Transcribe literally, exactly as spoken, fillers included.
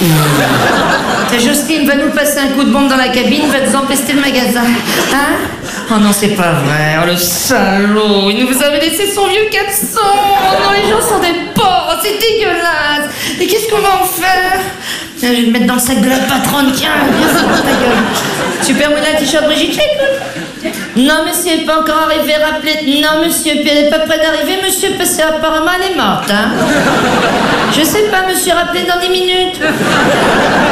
Jocelyne va nous passer un coup de bombe dans la cabine, va nous empester le magasin. Hein? Oh non, c'est pas vrai. Oh, le salaud. Il nous avait laissé son vieux quatre cents. Oh non, les gens sont des porcs. C'est dégueulasse. Et qu'est-ce qu'on va en faire? Tiens, je vais le mettre dans le sac de la patronne. Tiens, viens, c'est pour ta gueule. Super Moulin, t-shirt Brigitte Lacoste. Non, monsieur, elle n'est pas encore arrivée. Rappelez. Non, monsieur, puis elle n'est pas près d'arriver, monsieur, parce qu'apparemment, elle est morte. Hein? Je sais pas, monsieur, rappelez dans dix minutes.